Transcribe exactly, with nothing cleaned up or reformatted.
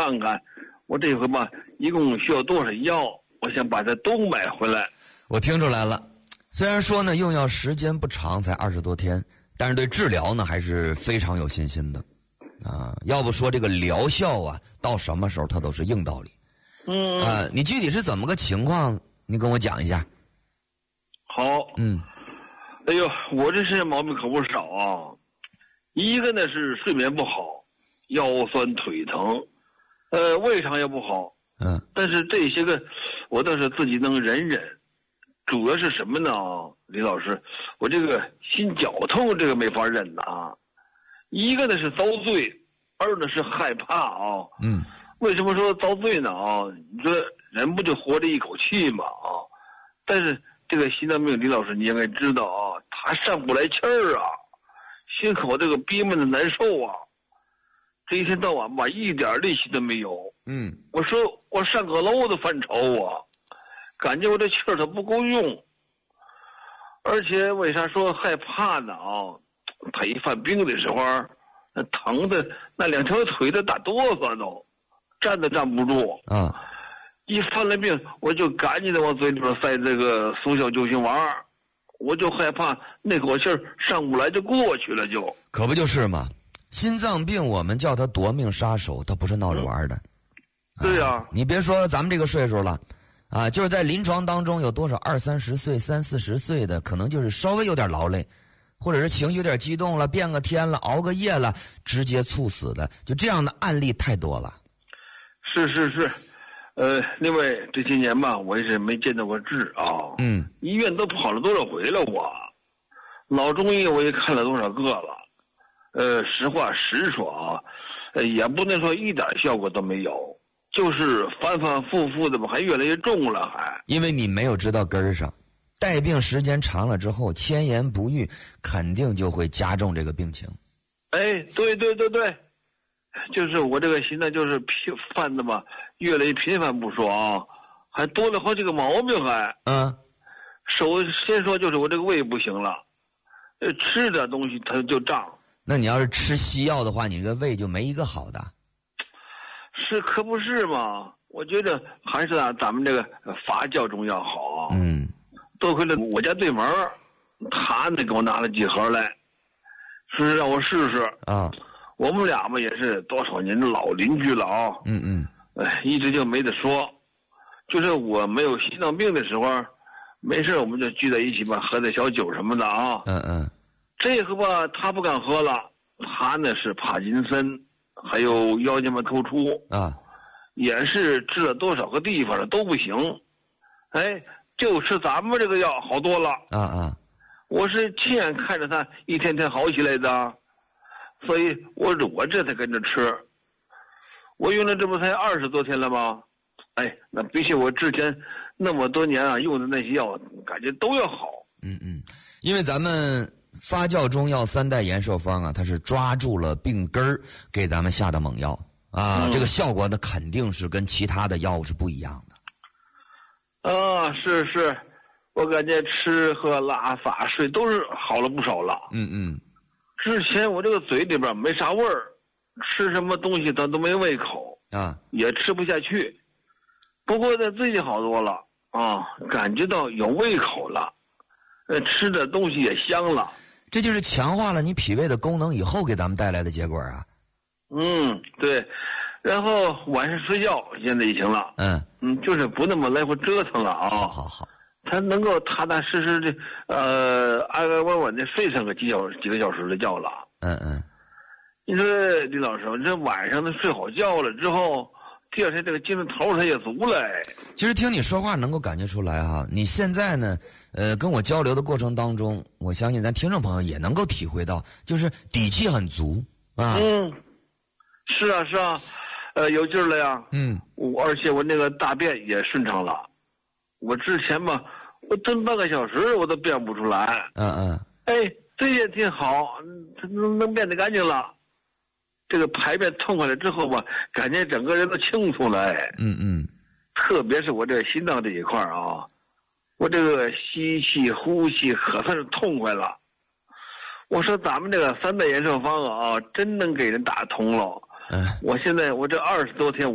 看看，我这回吧，一共需要多少药，我想把它都买回来。 我听出来了，虽然说呢用药时间不长，才二十多天，但是对治疗呢还是非常有信心的啊。要不说这个疗效啊，到什么时候它都是硬道理。 嗯啊，你具体是怎么个情况？你跟我讲一下。 好。 嗯。 哎呦，我这身上毛病可不少啊。一个呢是睡眠不好，腰酸腿疼，呃，胃肠也不好。 嗯。 但是这些个我倒是自己能忍忍。主要是什么呢？李老师，我这个心绞痛这个没法忍呐啊。一个呢是遭罪，二呢是害怕啊。 嗯。 为什么说遭罪呢啊？你说人不就活着一口气嘛啊？但是这个心脏病，李老师你应该知道啊，他上不来气儿啊，心口这个憋闷的难受啊，这一天到晚吧一点力气都没有。 嗯。 我说我上个楼都犯愁啊，感觉我这气儿它不够用。而且为啥说害怕呢啊？他一犯病的时候，那疼的那两条腿都打哆嗦都。站都站不住啊！ 一犯了病，我就赶紧的往嘴里边塞这个速效救心丸，我就害怕那口气儿上不来就过去了就。 可不就是嘛！心脏病我们叫它夺命杀手，它不是闹着玩的。 嗯、对呀、 啊，你别说咱们这个岁数了，啊，就是在临床当中有多少二三十岁、三四十岁的，可能就是稍微有点劳累，或者是情绪有点激动了，变个天了，熬个夜了，直接猝死的，就这样的案例太多了。 是是是，呃，另外这些年吧，我也是没见到过治啊。 嗯。 医院都跑了多少回了我，老中医我也看了多少个了。呃，实话实说啊，呃，也不能说一点效果都没有，就是反反复复的吧，还越来越重了还。 因为你没有知道根儿上，带病时间长了之后，千言不愈，肯定就会加重这个病情。 哎，对对对对。就是我这个心脏就是频犯的嘛，越来越频繁不说啊，还多了好几个毛病还。 嗯。 首先说就是我这个胃不行了，呃，吃点东西它就胀。 那你要是吃西药的话，你这个胃就没一个好的。 是可不是嘛？我觉得还是啊，咱们这个法教中药好。 嗯。 多亏了我家对门他呢给我拿了几盒来，说让我试试啊。 我们俩嘛也是多少年的老邻居了啊。 嗯嗯。 哎，一直就没得说。就是我没有心脏病的时候，没事我们就聚在一起吧，喝点小酒什么的啊。 嗯嗯。 这个吧，他不敢喝了，他呢是帕金森，还有腰间盘突出啊， 也是治了多少个地方了都不行。哎，就吃咱们这个药好多了。 啊啊。 我是亲眼看着他一天天好起来的。所以我我这才跟着吃，我用了这不才二十多天了吗？哎，那比起我之前那么多年啊用的那些药，感觉都要好。 嗯嗯，因为咱们发酵中药三代延寿方啊，它是抓住了病根儿给咱们下的猛药啊、嗯，这个效果呢肯定是跟其他的药物是不一样的。啊，是是，我感觉吃喝拉撒睡都是好了不少了。 嗯嗯。 之前我这个嘴里边没啥味儿，吃什么东西它都没胃口啊， 也吃不下去。不过呢，最近好多了啊，感觉到有胃口了，呃，吃的东西也香了。 这就是强化了你脾胃的功能以后给咱们带来的结果啊。 嗯，对。然后晚上睡觉现在也行了。 嗯嗯，就是不那么来回折腾了啊。 好好好。 他能够踏踏实实的，呃，安安稳稳的睡上个几小几个小时的觉了。 嗯嗯。 你说李老师，这晚上他睡好觉了之后，第二天这个精神头他也足了。 其实听你说话能够感觉出来哈、啊，你现在呢，呃，跟我交流的过程当中，我相信咱听众朋友也能够体会到，就是底气很足啊。 嗯，是啊是啊，呃，有劲儿了呀。 嗯。 我而且我那个大便也顺畅了。我之前嘛，我蹲半个小时我都便不出来。 嗯嗯。 哎，这也挺好，能能变得干净了。这个排便痛快了之后吧，感觉整个人都清楚了。哎。 嗯嗯。 特别是我这心脏这一块啊，我这个吸气呼吸可算是痛快了。我说咱们这个三代延寿方啊，真能给人打通了。 嗯。 我现在我这二十多天。